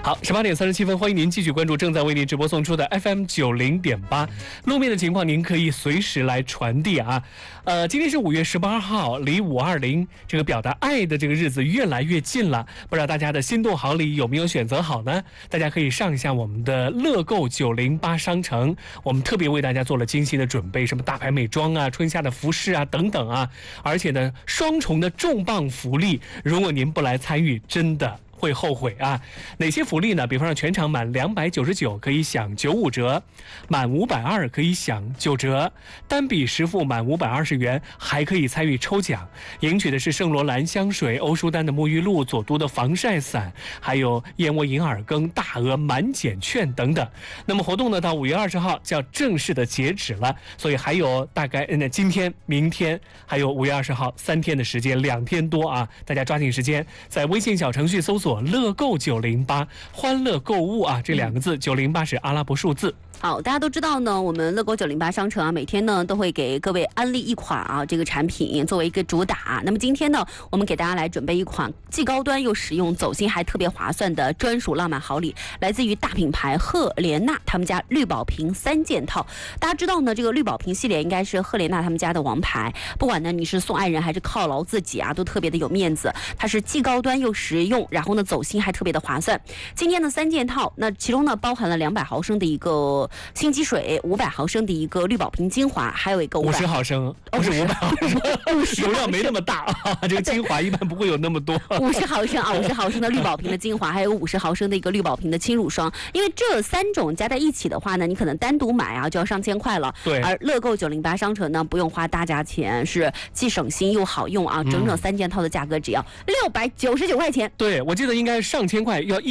好，18:37，欢迎您继续关注正在为您直播送出的 FM 90.8。路面的情况您可以随时来传递啊。今天是5月18号，离520这个表达爱的这个日子越来越近了。不知道大家的心动好礼有没有选择好呢？大家可以上一下我们的乐购908商城，我们特别为大家做了精心的准备，什么大牌美妆啊、春夏的服饰啊等等啊，而且呢，双重的重磅福利，如果您不来参与，真的会后悔啊！哪些福利呢？比方说全场满299可以享95折，满520可以享9折，单笔实付满520元还可以参与抽奖，赢取的是圣罗兰香水、欧舒丹的沐浴露、佐都的防晒伞，还有燕窝银耳羹大额满减券等等。那么活动呢，到5月20号就要正式的截止了，所以还有大概今天、明天还有5月20号3天的时间，2天多啊！大家抓紧时间，在微信小程序搜索乐购908，欢乐购物啊，这2个字908是阿拉伯数字。 好，大家都知道呢，我们乐购908商城啊，每天呢都会给各位安利一款啊这个产品作为一个主打。那么今天呢，我们给大家来准备一款既高端又实用、走心还特别划算的专属浪漫好礼，来自于大品牌赫莲娜他们家绿宝瓶3件套。大家知道呢，这个绿宝瓶系列应该是赫莲娜他们家的王牌，不管呢你是送爱人还是犒劳自己啊，都特别的有面子。它是既高端又实用，然后呢走心还特别的划算。今天的3件套，那其中呢包含了200毫升的一个新积水，500毫升的一个绿宝瓶精华，还有一个 50毫升，不是500毫升，容量没那么大啊。这个精华一般不会有那么多。 50毫升啊，50毫升的绿宝瓶的精华，还有50毫升的一个绿宝瓶的轻乳霜。因为这3种加在一起的话呢，你可能单独买啊就要上千块了。 对。 而乐购908商城呢，不用花大价钱，是既省心又好用啊，整整3件套的价格只要699块钱。 对，我记得应该上千块，要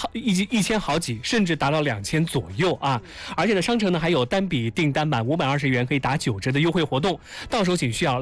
1000好几，甚至达到2000左右啊。而且呢，商城呢还有单笔订单满520元可以打9折的优惠活动，到手仅需要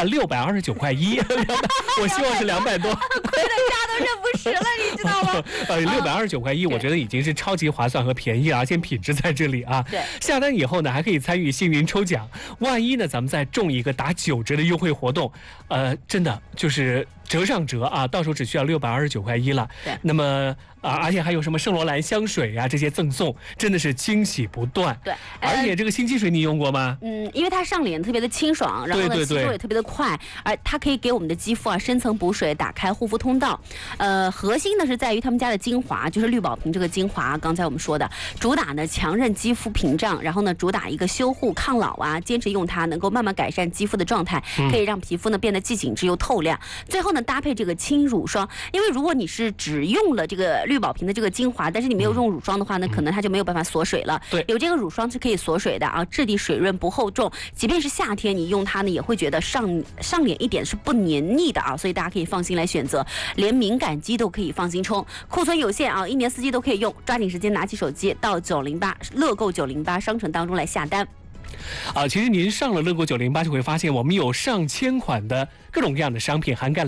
629块1，我希望是200多， 亏的家都认不实了，你知道吗 ？629块1，我觉得已经是超级划算和便宜了，而且品质在这里啊。 对， 下单以后呢，还可以参与幸运抽奖，万一呢咱们再中一个打9折的优惠活动，真的就是折上折啊，到手只需要629块1了。 对， 那么而且还有什么圣罗兰香水啊，这些赠送真的是惊喜不断。 对， 而且这个新积水你用过吗？ 因为它上脸特别的清爽，然后呢吸收也特别的快，而它可以给我们的肌肤啊深层补水，打开护肤通道。核心呢是在于他们家的精华，就是绿宝瓶这个精华，刚才我们说的，主打呢强韧肌肤屏障，然后呢主打一个修护抗老啊，坚持用它能够慢慢改善肌肤的状态，可以让皮肤呢变得既紧致又透亮。最后呢搭配这个轻乳霜，因为如果你是只用了这个绿宝瓶的这个精华，但是你没有用乳霜的话呢，可能它就没有办法锁水了。 对， 有这个乳霜是可以锁水的啊，质地水润不厚重，即便是夏天你用它呢，也会觉得上脸一点是不黏腻的啊，所以大家可以放心来选择，连敏感肌都可以放心冲，库存有限啊，1年4季都可以用，抓紧时间拿起手机到908乐购908商城当中来下单。 其实您上了乐购908就会发现，我们有上千款的各种各样的商品，涵盖了